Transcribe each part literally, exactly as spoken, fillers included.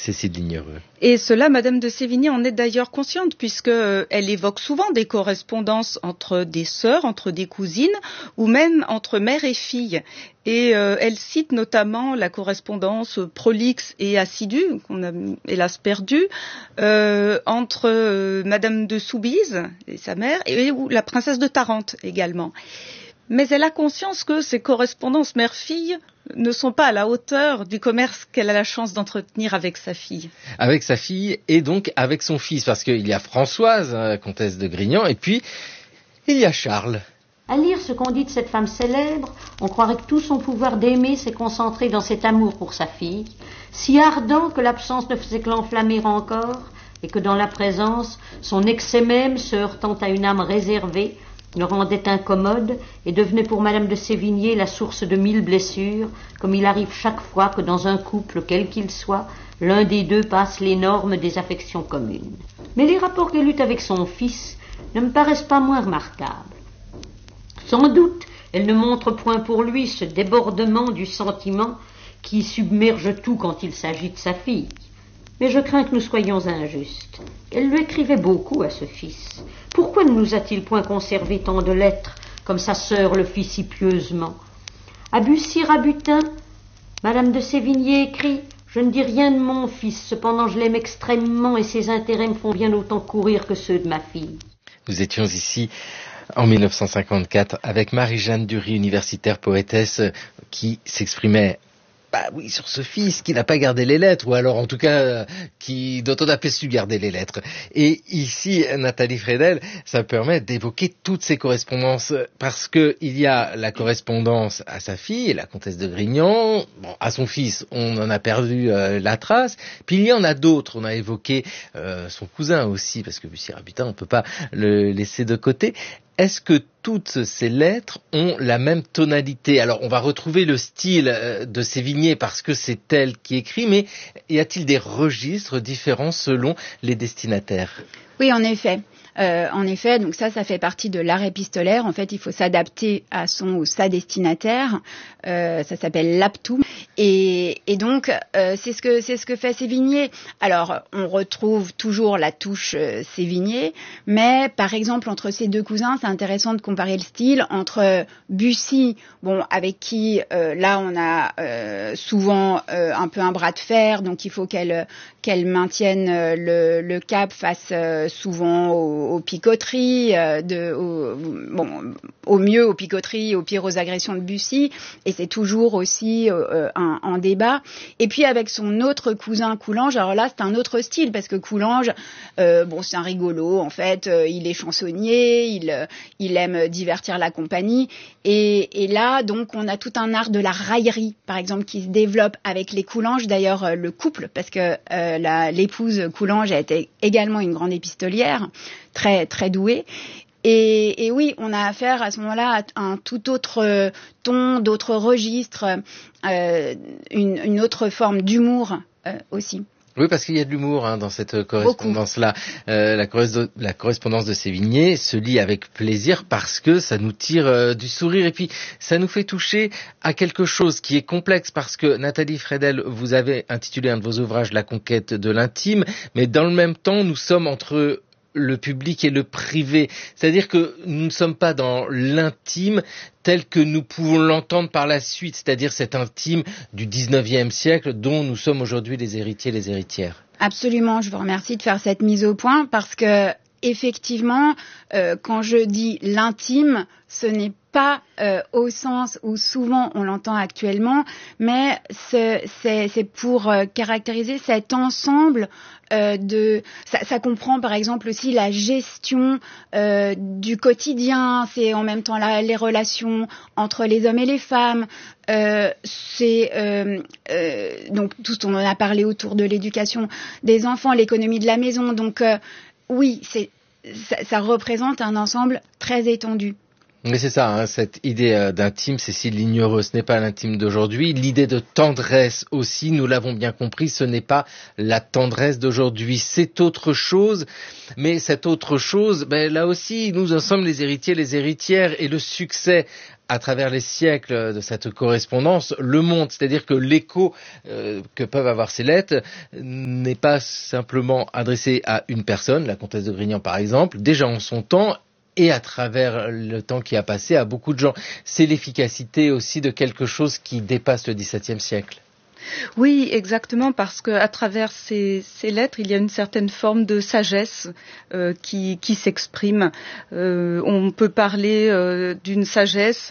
Cécile Lignereux. Et cela, Madame de Sévigné en est d'ailleurs consciente, puisque euh, elle évoque souvent des correspondances entre des sœurs, entre des cousines, ou même entre mère et fille. Et euh, elle cite notamment la correspondance prolixe et assidue, qu'on a hélas perdue, euh, entre euh, Madame de Soubise et sa mère, et ou la princesse de Tarente également. Mais elle a conscience que ces correspondances mère-fille ne sont pas à la hauteur du commerce qu'elle a la chance d'entretenir avec sa fille. Avec sa fille et donc avec son fils, parce qu'il y a Françoise, hein, comtesse de Grignan, et puis il y a Charles. À lire ce qu'on dit de cette femme célèbre, on croirait que tout son pouvoir d'aimer s'est concentré dans cet amour pour sa fille, si ardent que l'absence ne faisait que l'enflammer encore, et que dans la présence, son excès même, se heurtant à une âme réservée, le rendait incommode et devenait pour Madame de Sévigné la source de mille blessures, comme il arrive chaque fois que dans un couple, quel qu'il soit, l'un des deux passe les normes des affections communes. Mais les rapports qu'elle eut avec son fils ne me paraissent pas moins remarquables. Sans doute, elle ne montre point pour lui ce débordement du sentiment qui submerge tout quand il s'agit de sa fille. Mais je crains que nous soyons injustes. Elle lui écrivait beaucoup à ce fils. Pourquoi ne nous a-t-il point conservé tant de lettres, comme sa sœur le fit si pieusement? À Bussy-Rabutin, Madame de Sévigné écrit « Je ne dis rien de mon fils, cependant je l'aime extrêmement et ses intérêts me font bien autant courir que ceux de ma fille. » Nous étions ici en mille neuf cent cinquante-quatre avec Marie-Jeanne Dury, universitaire poétesse, qui s'exprimait bah oui, sur ce fils qui n'a pas gardé les lettres, ou alors en tout cas qui dont on a pas su garder les lettres. Et ici, Nathalie Fredel, ça permet d'évoquer toutes ces correspondances, parce que il y a la correspondance à sa fille, la comtesse de Grignan, bon, à son fils, on en a perdu euh, la trace, puis il y en a d'autres, on a évoqué euh, son cousin aussi, parce que Bussy-Rabutin, on peut pas le laisser de côté. Est-ce que toutes ces lettres ont la même tonalité? Alors, on va retrouver le style de Sévigné parce que c'est elle qui écrit, mais y a-t-il des registres différents selon les destinataires? Oui, en effet. Euh, en effet, donc ça, ça fait partie de l'art épistolaire. En fait, il faut s'adapter à son ou sa destinataire. Euh, ça s'appelle l'aptum. Et, et donc, euh, c'est ce que c'est ce que fait Sévigné. Alors, on retrouve toujours la touche euh, Sévigné, mais par exemple entre ces deux cousins, c'est intéressant de comparer le style entre Bussy, bon, avec qui euh, là on a euh, souvent euh, un peu un bras de fer, donc il faut qu'elle qu'elle maintienne le, le cap face euh, souvent aux, aux picoteries, euh, de, au, bon, au mieux aux picoteries, au pire aux agressions de Bussy, et c'est toujours aussi euh, un, un débat. Et puis avec son autre cousin Coulanges, alors là c'est un autre style, parce que Coulanges, euh, bon c'est un rigolo en fait, euh, il est chansonnier, il, euh, il aime divertir la compagnie, et, et là donc on a tout un art de la raillerie, par exemple, qui se développe avec les Coulanges, d'ailleurs euh, le couple, parce que euh, La, l'épouse Coulanges a été également une grande épistolière, très très douée. Et, et oui, on a affaire à ce moment-là à un tout autre ton, d'autres registres, euh, une, une autre forme d'humour euh, aussi. Oui, parce qu'il y a de l'humour hein, dans cette correspondance-là. Euh, la, corres- la correspondance de Sévigné se lit avec plaisir parce que ça nous tire euh, du sourire, et puis ça nous fait toucher à quelque chose qui est complexe, parce que Nathalie Fredel, vous avez intitulé un de vos ouvrages La conquête de l'intime, mais dans le même temps, nous sommes entre le public et le privé. C'est-à-dire que nous ne sommes pas dans l'intime tel que nous pouvons l'entendre par la suite, c'est-à-dire cet intime du dix-neuvième siècle dont nous sommes aujourd'hui les héritiers et les héritières. Absolument, je vous remercie de faire cette mise au point, parce que effectivement, euh, quand je dis l'intime, ce n'est pas euh, au sens où souvent on l'entend actuellement, mais c'est, c'est, c'est pour euh, caractériser cet ensemble euh, de... Ça, ça comprend par exemple aussi la gestion euh, du quotidien, c'est en même temps la, les relations entre les hommes et les femmes, euh, c'est euh, euh, donc tout ce dont on a parlé autour de l'éducation des enfants, l'économie de la maison, donc euh, oui, c'est, ça, ça représente un ensemble très étendu. Mais c'est ça, hein, cette idée euh, d'intime, Cécile Lignereux, ce n'est pas l'intime d'aujourd'hui. L'idée de tendresse aussi, nous l'avons bien compris, ce n'est pas la tendresse d'aujourd'hui, c'est autre chose. Mais cette autre chose, ben, là aussi, nous en sommes les héritiers, les héritières, et le succès à travers les siècles de cette correspondance le montre, c'est-à-dire que l'écho euh, que peuvent avoir ces lettres n'est pas simplement adressé à une personne, la comtesse de Grignan par exemple, déjà en son temps, et à travers le temps qui a passé à beaucoup de gens. C'est l'efficacité aussi de quelque chose qui dépasse le dix-septième siècle. Oui, exactement, parce que à travers ces, ces lettres, il y a une certaine forme de sagesse euh, qui, qui s'exprime. Euh, on peut parler euh, d'une sagesse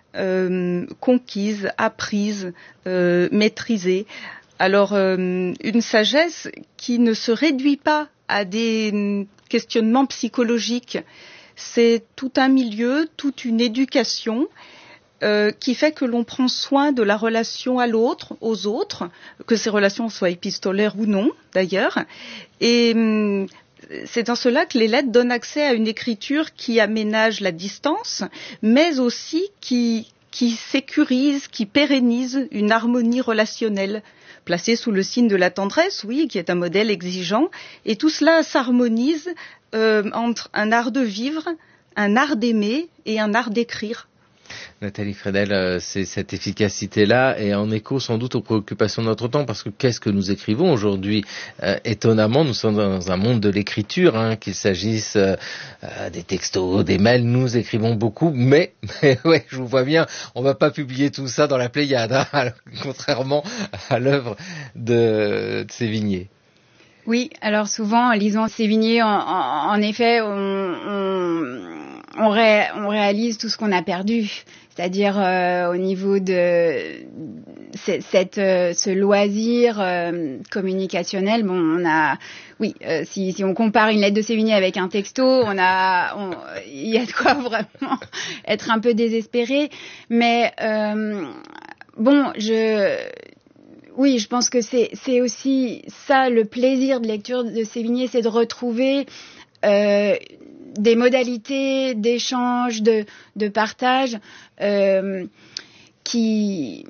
euh, conquise, apprise, euh, maîtrisée. Alors, euh, une sagesse qui ne se réduit pas à des questionnements psychologiques. C'est tout un milieu, toute une éducation euh, qui fait que l'on prend soin de la relation à l'autre, aux autres, que ces relations soient épistolaires ou non, d'ailleurs. Et hum, c'est en cela que les lettres donnent accès à une écriture qui aménage la distance, mais aussi qui, qui sécurise, qui pérennise une harmonie relationnelle, placée sous le signe de la tendresse, oui, qui est un modèle exigeant. Et tout cela s'harmonise Euh, entre un art de vivre, un art d'aimer et un art d'écrire. Nathalie Fredel, euh, c'est cette efficacité-là et en écho sans doute aux préoccupations de notre temps, parce que qu'est-ce que nous écrivons aujourd'hui euh, étonnamment, nous sommes dans un monde de l'écriture, hein, qu'il s'agisse euh, euh, des textos, des mails, nous écrivons beaucoup, mais, mais ouais, je vous vois bien, on va pas publier tout ça dans la Pléiade, hein, contrairement à l'œuvre de, de Sévigné. Oui, alors souvent, lisant Sévigné, en, en, en effet, on, on, on, ré, on réalise tout ce qu'on a perdu. C'est-à-dire euh, au niveau de cette, euh, ce loisir euh, communicationnel, bon, on a, oui, euh, si, si on compare une lettre de Sévigné avec un texto, on a, on, il y a de quoi vraiment être un peu désespéré. Mais euh, bon, je Oui, je pense que c'est, c'est aussi ça, le plaisir de lecture de Sévigné, c'est de retrouver euh, des modalités d'échange, de, de partage euh, qui,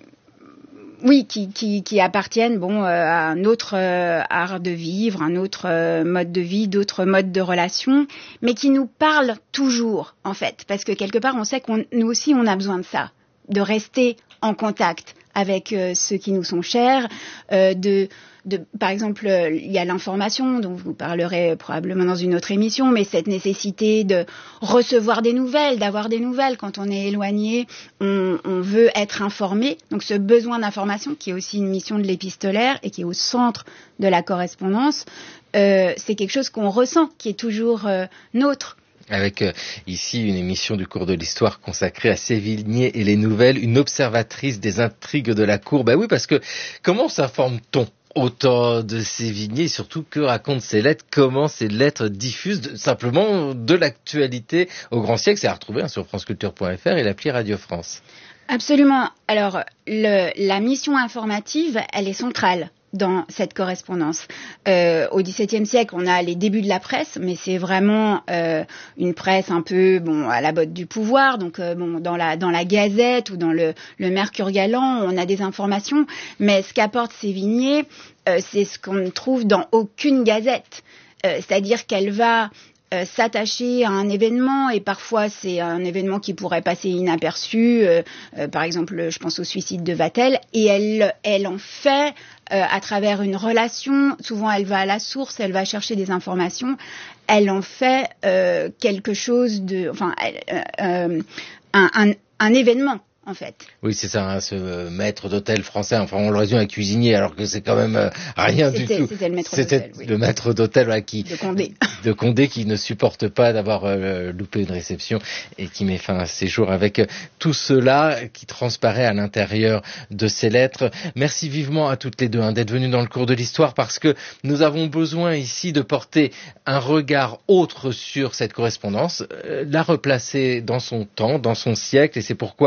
oui, qui, qui, qui appartiennent bon, euh, à un autre euh, art de vivre, un autre euh, mode de vie, d'autres modes de relation, mais qui nous parlent toujours, en fait, parce que quelque part, on sait qu'on nous aussi, on a besoin de ça, de rester en contact avec euh, ceux qui nous sont chers, euh, de, de, par exemple, euh, il y a l'information dont vous parlerez probablement dans une autre émission, mais cette nécessité de recevoir des nouvelles, d'avoir des nouvelles quand on est éloigné, on, on veut être informé. Donc ce besoin d'information, qui est aussi une mission de l'épistolaire et qui est au centre de la correspondance, euh, c'est quelque chose qu'on ressent, qui est toujours euh, nôtre. Avec euh, ici une émission du cours de l'histoire consacrée à Sévigné et les nouvelles, une observatrice des intrigues de la cour. Ben oui, parce que comment s'informe-t-on au temps de Sévigné, surtout que racontent ces lettres, comment ces lettres diffusent de, simplement de l'actualité au grand siècle? C'est à retrouver hein, sur franceculture point f r et l'appli Radio France. Absolument. Alors, le, la mission informative, elle est centrale dans cette correspondance. Euh, au dix-septième siècle, on a les débuts de la presse, mais c'est vraiment euh, une presse un peu bon à la botte du pouvoir. Donc euh, bon dans la dans la Gazette ou dans le, le Mercure galant, on a des informations. Mais ce qu'apporte Sévigné, euh, c'est ce qu'on ne trouve dans aucune gazette. Euh, c'est-à-dire qu'elle va Euh, s'attacher à un événement, et parfois c'est un événement qui pourrait passer inaperçu, euh, euh, par exemple je pense au suicide de Vatel, et elle, elle en fait euh, à travers une relation, souvent elle va à la source, elle va chercher des informations, elle en fait euh, quelque chose de, enfin euh, euh, un, un, un événement. En fait. Oui, c'est ça, hein, ce maître d'hôtel français. Enfin, on le résume à cuisinier, alors que c'est quand même euh, rien c'était, du tout. C'était le maître c'était d'hôtel. Oui. Le maître d'hôtel, voilà, qui de Condé, de Condé, qui ne supporte pas d'avoir euh, loupé une réception et qui met fin à ses jours avec euh, tout cela qui transparaît à l'intérieur de ces lettres. Merci vivement à toutes les deux hein, d'être venues dans le cours de l'histoire, parce que nous avons besoin ici de porter un regard autre sur cette correspondance, euh, la replacer dans son temps, dans son siècle, et c'est pourquoi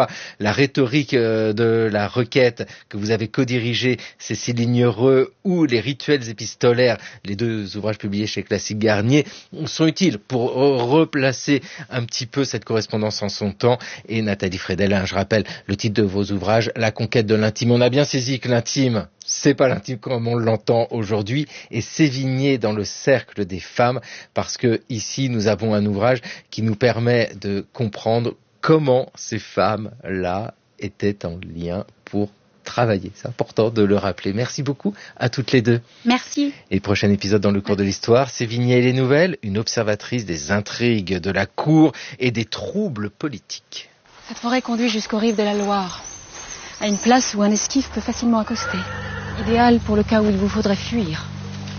la rhétorique de la requête que vous avez co-dirigé, Cécile Lignereux, ou les rituels épistolaires, les deux ouvrages publiés chez Classique Garnier, sont utiles pour replacer un petit peu cette correspondance en son temps. Et Nathalie Frédel, je rappelle le titre de vos ouvrages, La conquête de l'intime. On a bien saisi que l'intime, c'est pas l'intime comme on l'entend aujourd'hui, et Sévigné dans le cercle des femmes, parce que ici nous avons un ouvrage qui nous permet de comprendre comment ces femmes-là étaient en lien pour travailler. C'est important de le rappeler. Merci beaucoup à toutes les deux. Merci. Et prochain épisode dans le cours de l'histoire, Sévigné et les nouvelles, une observatrice des intrigues de la cour et des troubles politiques. Cette forêt conduit jusqu'aux rives de la Loire, à une place où un esquif peut facilement accoster. Idéal pour le cas où il vous faudrait fuir. Fuir ?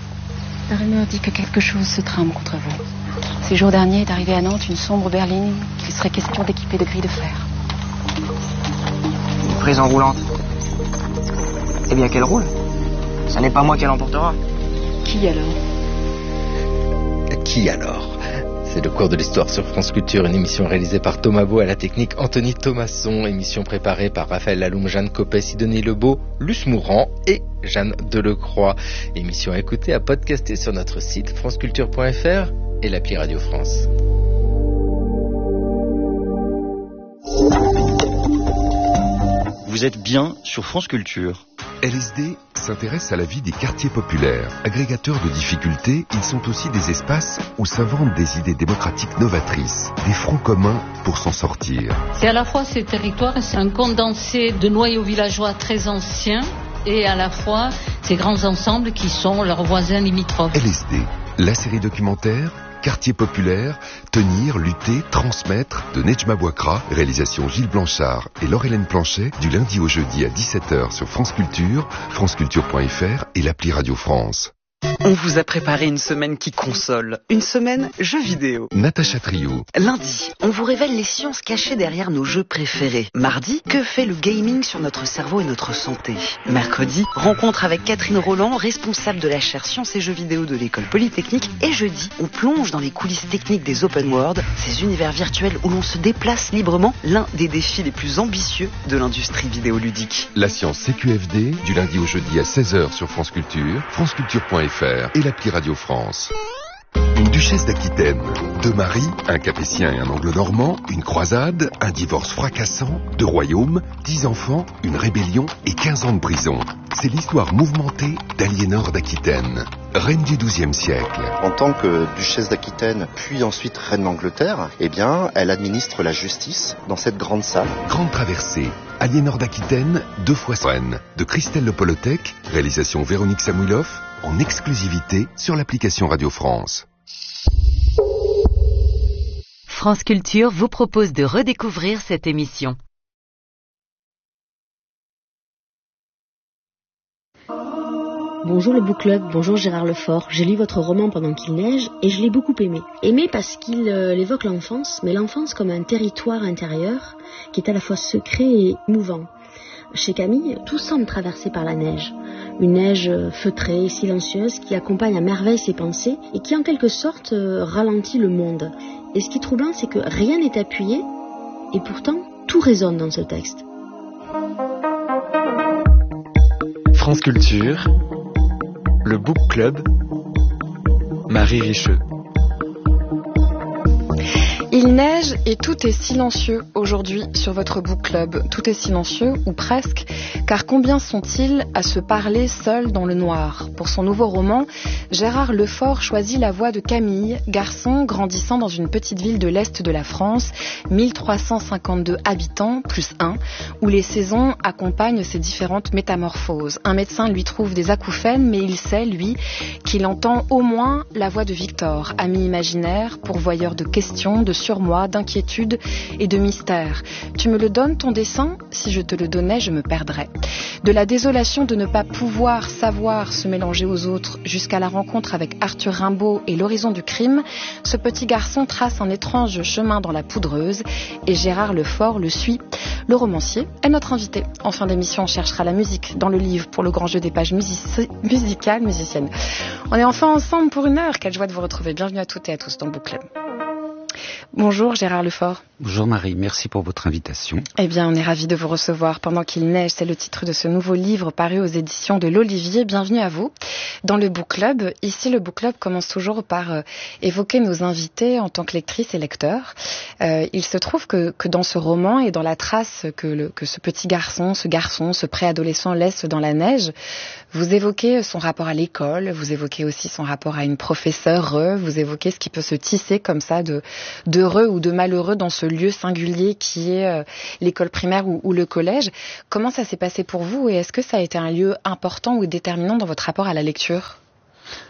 La rumeur dit que quelque chose se trame contre vous. Ces jours derniers est arrivée à Nantes une sombre berline qu'il serait question d'équiper de grilles de fer. Une prison roulante. Eh bien qu'elle roule. Ça n'est pas moi qu'elle emportera. Qui alors ? Qui alors ? C'est le cours de l'histoire sur France Culture, une émission réalisée par Thomas Beau, à la technique Anthony Thomasson, émission préparée par Raphaël Laloum, Jeanne Copet, Sidonie Lebeau, Luce Mourant et Jeanne Delecroix. Émission à écouter, à podcaster sur notre site franceculture point f r et l'appli Radio France. Vous êtes bien sur France Culture. L S D s'intéresse à la vie des quartiers populaires. Agrégateurs de difficultés, ils sont aussi des espaces où s'inventent des idées démocratiques novatrices, des fronts communs pour s'en sortir. C'est à la fois ces territoires, c'est un condensé de noyaux villageois très anciens, et à la fois ces grands ensembles qui sont leurs voisins limitrophes. L S D, la série documentaire Quartier populaire, tenir, lutter, transmettre de Nejma Bouakra, réalisation Gilles Blanchard et Laure-Hélène Planchet, du lundi au jeudi à dix-sept heures sur France Culture, franceculture point f r et l'appli Radio France. On vous a préparé une semaine qui console, une semaine jeux vidéo. Natacha Trio. Lundi, on vous révèle les sciences cachées derrière nos jeux préférés. Mardi, que fait le gaming sur notre cerveau et notre santé. Mercredi, rencontre avec Catherine Roland, responsable de la chaire Sciences et Jeux vidéo de l'École Polytechnique. Et jeudi, on plonge dans les coulisses techniques des open world, ces univers virtuels où l'on se déplace librement, l'un des défis les plus ambitieux de l'industrie vidéoludique. La science C Q F D, du lundi au jeudi à seize heures sur France Culture, franceculture point f r et l'appli Radio France. Une duchesse d'Aquitaine, deux maris, un capétien et un anglo-normand, une croisade, un divorce fracassant, deux royaumes, dix enfants, une rébellion et quinze ans de prison. C'est l'histoire mouvementée d'Aliénor d'Aquitaine, reine du douzième siècle. En tant que duchesse d'Aquitaine, puis ensuite reine d'Angleterre, eh bien, elle administre la justice dans cette grande salle. Grande traversée, Aliénor d'Aquitaine, deux fois reine, de Christelle Le Polotec, réalisation Véronique Samouilov, en exclusivité sur l'application Radio France. France Culture vous propose de redécouvrir cette émission. Bonjour le Book Club, bonjour Gérard Lefort. J'ai lu votre roman Pendant qu'il neige et je l'ai beaucoup aimé. Aimé parce qu'il euh, évoque l'enfance, mais l'enfance comme un territoire intérieur qui est à la fois secret et mouvant. Chez Camille, tout semble traversé par la neige. Une neige feutrée et silencieuse qui accompagne à merveille ses pensées et qui en quelque sorte euh, ralentit le monde. Et ce qui est troublant, c'est que rien n'est appuyé et pourtant tout résonne dans ce texte. France Culture, le Book Club, Marie Richeux. Il neige et tout est silencieux aujourd'hui sur votre book club. Tout est silencieux, ou presque, car combien sont-ils à se parler seuls dans le noir ? Pour son nouveau roman, Gérard Lefort choisit la voix de Camille, garçon grandissant dans une petite ville de l'Est de la France, mille trois cent cinquante-deux habitants, plus un, où les saisons accompagnent ses différentes métamorphoses. Un médecin lui trouve des acouphènes, mais il sait, lui, qu'il entend au moins la voix de Victor, ami imaginaire, pourvoyeur de questions, de surmoi, d'inquiétude et de mystère. Tu me le donnes, ton dessin ? Si je te le donnais, je me perdrais. De la désolation de ne pas pouvoir savoir se mélanger aux autres jusqu'à la rencontre avec Arthur Rimbaud et l'horizon du crime, ce petit garçon trace un étrange chemin dans la poudreuse et Gérard Lefort le suit. Le romancier est notre invité. En fin d'émission, on cherchera la musique dans le livre pour le grand jeu des pages musici- musicales, musiciennes. On est enfin ensemble pour une heure. Quelle joie de vous retrouver. Bienvenue à toutes et à tous dans le Book Club. Bonjour Gérard Lefort. Bonjour Marie, merci pour votre invitation. Eh bien, on est ravis de vous recevoir. Pendant qu'il neige, c'est le titre de ce nouveau livre paru aux éditions de l'Olivier. Bienvenue à vous. Dans le Book Club, ici le Book Club commence toujours par euh, évoquer nos invités en tant que lectrices et lecteurs. Euh, il se trouve que, que dans ce roman et dans la trace que, le, que ce petit garçon, ce garçon, ce préadolescent laisse dans la neige, vous évoquez son rapport à l'école, vous évoquez aussi son rapport à une professeure, vous évoquez ce qui peut se tisser comme ça de d'heureux ou de malheureux dans ce lieu singulier qui est euh, l'école primaire ou, ou le collège. Comment ça s'est passé pour vous et est-ce que ça a été un lieu important ou déterminant dans votre rapport à la lecture ? L'école ?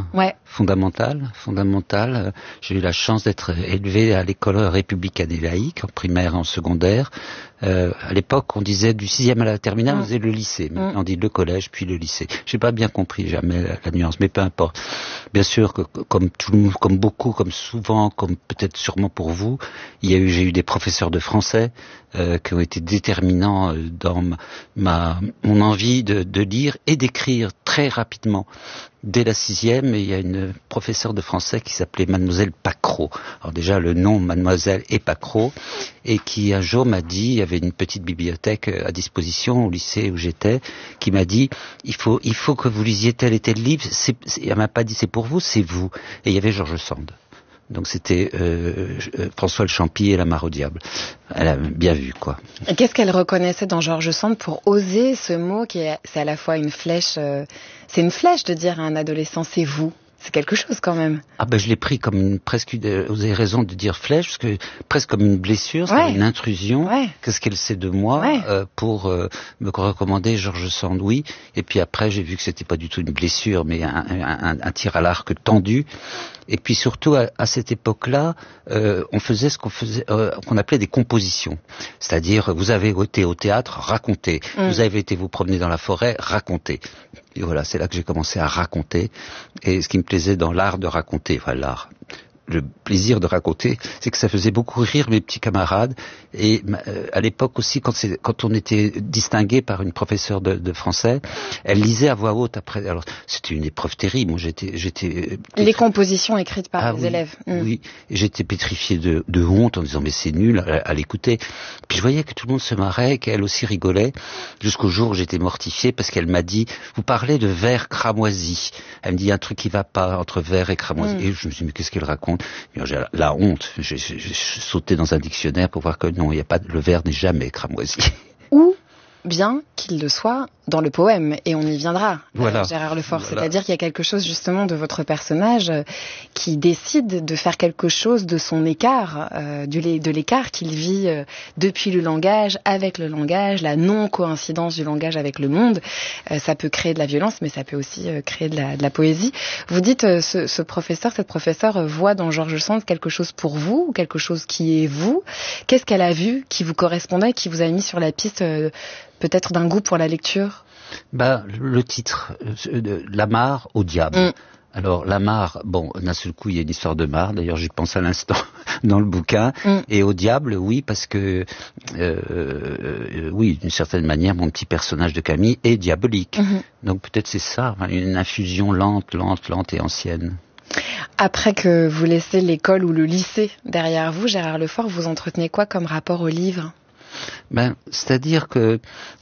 Ouais. Fondamentale, fondamentale. J'ai eu la chance d'être élevé à l'école républicaine et laïque, en primaire et en secondaire. Euh, à l'époque, on disait du sixième à la terminale, mmh. on disait le lycée. Maintenant, mmh. on dit le collège, puis le lycée. J'ai pas bien compris jamais la, la nuance, mais peu importe. Bien sûr que, comme tout, comme beaucoup, comme souvent, comme peut-être sûrement pour vous, il y a eu, j'ai eu des professeurs de français euh, qui ont été déterminants dans ma, ma mon envie de, de lire et d'écrire très rapidement. Dès la sixième, il y a une professeure de français qui s'appelait Mademoiselle Pacreau. Alors déjà, le nom Mademoiselle et Pacreau, et qui un jour m'a dit, il y avait une petite bibliothèque à disposition au lycée où j'étais, qui m'a dit, il faut, il faut que vous lisiez tel et tel livre. C'est, c'est, elle m'a pas dit c'est pour vous, c'est vous. Et il y avait George Sand. Donc c'était euh, François le Champy et la mare au diable. Elle a bien vu, quoi. Et qu'est-ce qu'elle reconnaissait dans George Sand pour oser ce mot qui est, c'est à la fois une flèche, euh, c'est une flèche de dire à un adolescent c'est vous. C'est quelque chose quand même. Ah ben je l'ai pris comme une, presque, vous avez raison de dire flèche, parce que presque comme une blessure, c'est ouais. une intrusion. Ouais. Qu'est-ce qu'elle sait de moi ouais. euh, pour euh, me recommander George Sand, oui. Et puis après j'ai vu que c'était pas du tout une blessure, mais un, un, un tir à l'arc tendu. Et puis surtout à, à cette époque-là, euh, on faisait ce qu'on faisait, euh, qu'on appelait des compositions. C'est-à-dire, vous avez été au théâtre, racontez. Mm. Vous avez été vous promener dans la forêt, racontez. Et voilà, c'est là que j'ai commencé à raconter. Et ce qui me plaisait dans l'art de raconter, enfin l'art, le plaisir de raconter, c'est que ça faisait beaucoup rire mes petits camarades. Et euh, à l'époque aussi, quand, c'est, quand on était distingué par une professeure de, de français, elle lisait à voix haute après. Alors c'était une épreuve terrible. Moi, j'étais, j'étais. Les compositions écrites par ah, les oui, élèves. Mm. Oui, et j'étais pétrifié de, de honte en disant mais c'est nul à, à l'écouter. Puis je voyais que tout le monde se marrait, qu'elle aussi rigolait, jusqu'au jour où j'étais mortifié parce qu'elle m'a dit vous parlez de vers cramoisi. Elle me dit un truc qui va pas entre vers et cramoisi. Mm. Et je me suis dit mais qu'est-ce qu'elle raconte? J'ai la, la honte. J'ai, j'ai, j'ai sauté dans un dictionnaire pour voir que non, il y a pas le vers n'est jamais cramoisi. Ou bien qu'il le soit dans le poème, et on y viendra, voilà. euh, Gérard Lefort. Voilà. C'est-à-dire qu'il y a quelque chose justement de votre personnage euh, qui décide de faire quelque chose de son écart, euh, du, de l'écart qu'il vit euh, depuis le langage, avec le langage, la non-coïncidence du langage avec le monde. Euh, ça peut créer de la violence, mais ça peut aussi euh, créer de la, de la poésie. Vous dites, euh, ce, ce professeur, cette professeure euh, voit dans George Sand quelque chose pour vous, ou quelque chose qui est vous. Qu'est-ce qu'elle a vu qui vous correspondait, qui vous a mis sur la piste euh, peut-être d'un goût pour la lecture? Bah, le titre, euh, La mare au diable. Mm. Alors, la mare, bon, d'un seul coup, il y a une histoire de mare. D'ailleurs, j'y pense à l'instant dans le bouquin. Mm. Et au diable, oui, parce que, euh, euh, oui, d'une certaine manière, mon petit personnage de Camille est diabolique. Mm-hmm. Donc, peut-être c'est ça, une infusion lente, lente, lente et ancienne. Après que vous laissez l'école ou le lycée derrière vous, Gérard Lefort, vous entretenez quoi comme rapport au livre? Ben, c'est-à-dire que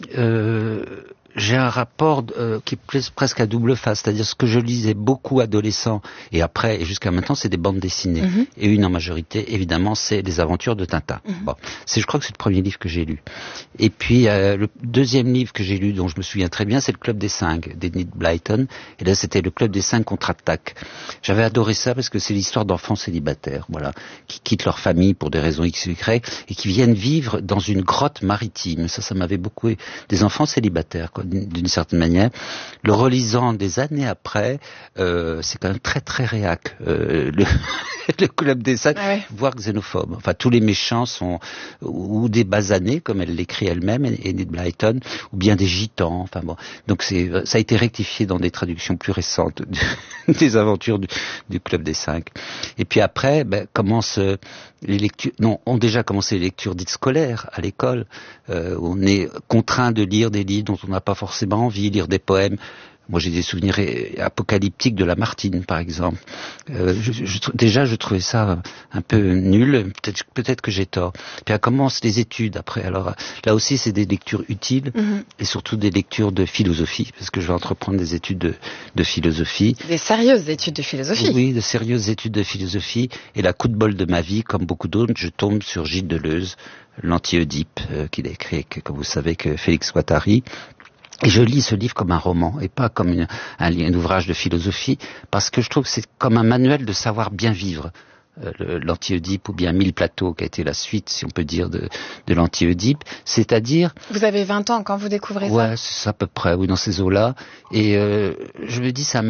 euh, j'ai un rapport euh, qui est presque à double face, c'est-à-dire ce que je lisais beaucoup adolescent et après et jusqu'à maintenant, c'est des bandes dessinées. Mm-hmm. Et une en majorité, évidemment, c'est les aventures de Tintin. Mm-hmm. Bon, c'est, je crois que c'est le premier livre que j'ai lu. Et puis euh, le deuxième livre que j'ai lu, dont je me souviens très bien, c'est le Club des Cinq d'Enid Blyton. Et là, c'était le Club des Cinq contre-attaque. J'avais adoré ça parce que c'est l'histoire d'enfants célibataires, voilà, qui quittent leur famille pour des raisons X ou Y et qui viennent vivre dans une grotte maritime. Ça, ça m'avait beaucoup... Des enfants célibataires, quoi, d'une certaine manière. Le relisant des années après, euh, c'est quand même très très réac. Euh, le, le Club des Cinq, ah ouais. voire xénophobe. Enfin, tous les méchants sont ou des basanés, comme elle l'écrit elle-même, Enid Blyton, ou bien des gitans. Enfin bon, donc c'est ça a été rectifié dans des traductions plus récentes des aventures du, du Club des Cinq. Et puis après, ben, commencent les lectures. Non, ont déjà commencé les lectures dites scolaires à l'école. Euh, on est contraint de lire des livres dont on n'a pas forcément envie, lire des poèmes. Moi, j'ai des souvenirs apocalyptiques de Lamartine, par exemple. Euh, je, je, déjà, je trouvais ça un peu nul. Peut-être, peut-être que j'ai tort. Puis, elle commence les études après. Alors, là aussi, c'est des lectures utiles mm-hmm. et surtout des lectures de philosophie, parce que je vais entreprendre des études de, de philosophie. Des sérieuses études de philosophie. Oui, de sérieuses études de philosophie. Et la coup de bol de ma vie, comme beaucoup d'autres, je tombe sur Gilles Deleuze, l'Anti-Oedipe, euh, qu'il a écrit, que, comme vous savez, que Félix Guattari. Et je lis ce livre comme un roman et pas comme une, un, un ouvrage de philosophie, parce que je trouve que c'est comme un manuel de savoir bien vivre. Euh, l'Anti-Oedipe ou bien Mille plateaux, qui a été la suite, si on peut dire, de, de l'Anti-Oedipe. C'est-à-dire... Vous avez vingt ans quand vous découvrez ouais, ça? Ouais, c'est à peu près, oui, dans ces eaux-là. Et euh, je me dis, c'est un